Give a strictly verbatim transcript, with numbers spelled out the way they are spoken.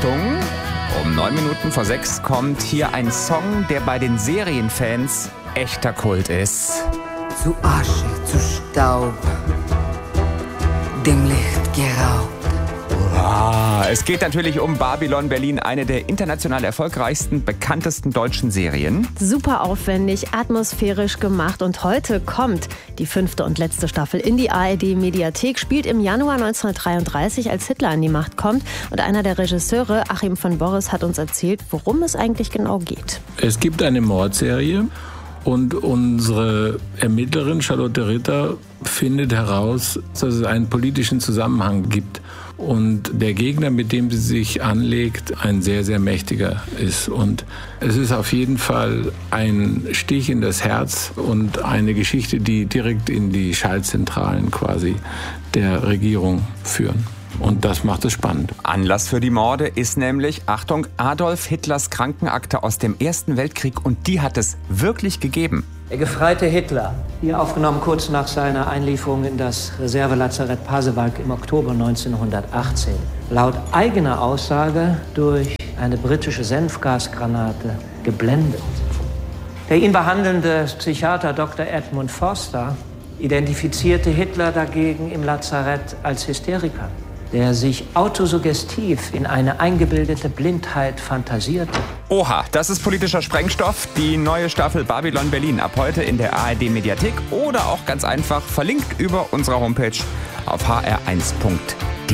Achtung, um neun Minuten vor sechs kommt hier ein Song, der bei den Serienfans echter Kult ist. Zu Asche, zu Staub, dem Licht geraubt. Ah, es geht natürlich um Babylon Berlin, eine der international erfolgreichsten, bekanntesten deutschen Serien. Super aufwendig, atmosphärisch gemacht und heute kommt die fünfte und letzte Staffel in die A R D-Mediathek, spielt im Januar neunzehnhundertdreiunddreißig, als Hitler an die Macht kommt. Und einer der Regisseure, Achim von Borres, hat uns erzählt, worum es eigentlich genau geht. Es gibt eine Mordserie und unsere Ermittlerin Charlotte Ritter findet heraus, dass es einen politischen Zusammenhang gibt. Und der Gegner, mit dem sie sich anlegt, ein sehr, sehr mächtiger ist. Und es ist auf jeden Fall ein Stich in das Herz und eine Geschichte, die direkt in die Schaltzentralen quasi der Regierung führen. Und das macht es spannend. Anlass für die Morde ist nämlich, Achtung, Adolf Hitlers Krankenakte aus dem Ersten Weltkrieg. Und die hat es wirklich gegeben. Der gefreite Hitler, hier aufgenommen kurz nach seiner Einlieferung in das Reservelazarett Pasewalk im Oktober neunzehnhundertachtzehn. Laut eigener Aussage durch eine britische Senfgasgranate geblendet. Der ihn behandelnde Psychiater Doktor Edmund Forster identifizierte Hitler dagegen im Lazarett als Hysteriker, der sich autosuggestiv in eine eingebildete Blindheit fantasierte. Oha, das ist politischer Sprengstoff. Die neue Staffel Babylon Berlin ab heute in der A R D-Mediathek oder auch ganz einfach verlinkt über unsere Homepage auf h r eins punkt